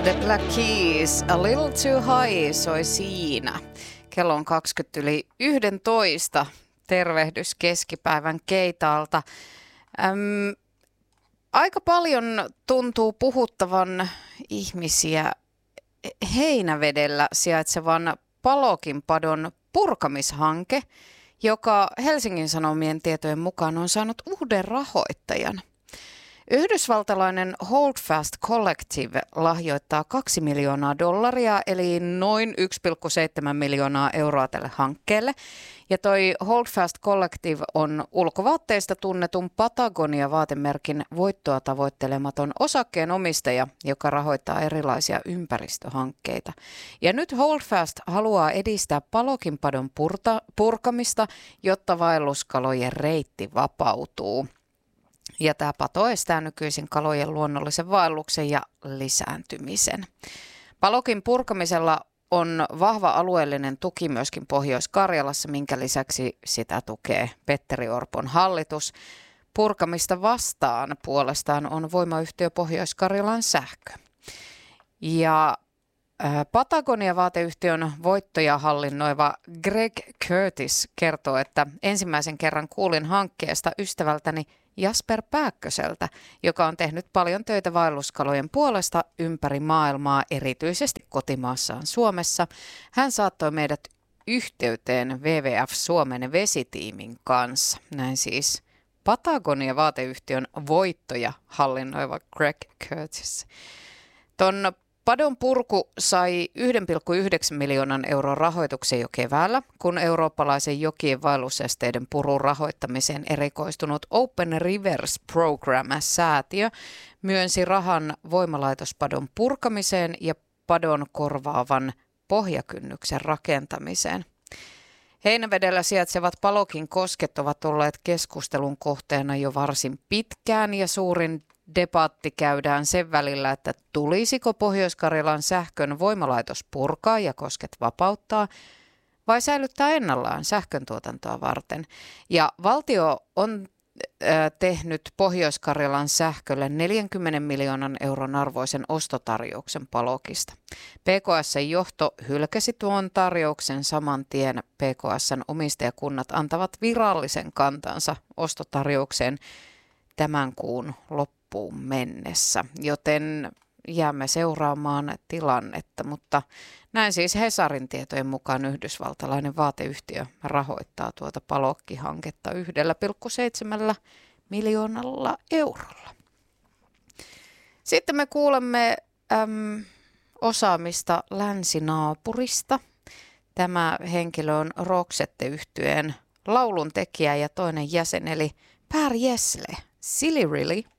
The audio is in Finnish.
The Black Keys, A Little Too High soi siinä. Kello on 11:20. Tervehdys keskipäivän Keitaalta. Aika paljon tuntuu puhuttavan ihmisiä Heinävedellä sijaitsevan Palokinpadon purkamishanke, joka Helsingin Sanomien tietojen mukaan on saanut uuden rahoittajan. Yhdysvaltalainen Holdfast Collective lahjoittaa $2 miljoonaa eli noin 1,7 miljoonaa euroa tälle hankkeelle. Ja toi Holdfast Collective on ulkovaatteista tunnetun Patagonia-vaatemerkin voittoa tavoittelematon osakkeenomistaja, joka rahoittaa erilaisia ympäristöhankkeita. Ja nyt Holdfast haluaa edistää Palokinpadon purkamista, jotta vaelluskalojen reitti vapautuu. Ja tämä pato estää nykyisin kalojen luonnollisen vaelluksen ja lisääntymisen. Palokin purkamisella on vahva alueellinen tuki myöskin Pohjois-Karjalassa, minkä lisäksi sitä tukee Petteri Orpon hallitus. Purkamista vastaan puolestaan on voimayhtiö Pohjois-Karjalan Sähkö. Ja Patagonia-vaateyhtiön voittoja hallinnoiva Greg Curtis kertoo, että ensimmäisen kerran kuulin hankkeesta ystävältäni Jasper Pääkköseltä, joka on tehnyt paljon töitä vaelluskalojen puolesta ympäri maailmaa, erityisesti kotimaassaan Suomessa. Hän saattoi meidät yhteyteen WWF Suomen vesitiimin kanssa. Näin siis Patagonia-vaateyhtiön voittoja hallinnoiva Greg Curtis. Ton padon purku sai 1,9 miljoonan euron rahoituksen jo keväällä, kun eurooppalaisen jokien vaellusesteiden purun rahoittamiseen erikoistunut Open Rivers Program-säätiö myönsi rahan voimalaitospadon purkamiseen ja padon korvaavan pohjakynnyksen rakentamiseen. Heinävedellä sijaitsevat Palokin kosket ovat olleet keskustelun kohteena jo varsin pitkään ja suurin debatti käydään sen välillä, että tulisiko Pohjois-Karjalan Sähkön voimalaitos purkaa ja kosket vapauttaa vai säilyttää ennallaan sähköntuotantoa varten. Ja valtio on tehnyt Pohjois-Karjalan Sähkölle 40 miljoonan euron arvoisen ostotarjouksen Palokista. PKS:n johto hylkäsi tuon tarjouksen saman tien. PKS:n omistajakunnat antavat virallisen kantansa ostotarjoukseen tämän kuun loppuun mennessä, joten jäämme seuraamaan tilannetta, mutta näin siis Hesarin tietojen mukaan yhdysvaltalainen vaateyhtiö rahoittaa tuota Palokki-hanketta 1,7 miljoonalla eurolla. Sitten me kuulemme osaamista länsinaapurista. Tämä henkilö on Roxette-yhtyeen lauluntekijä ja toinen jäsen, eli Per Gessle. Silly Really.